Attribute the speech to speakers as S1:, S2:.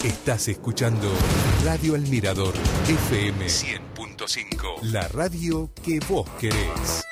S1: Estás escuchando Radio El Mirador, FM 100.5. La radio que vos querés.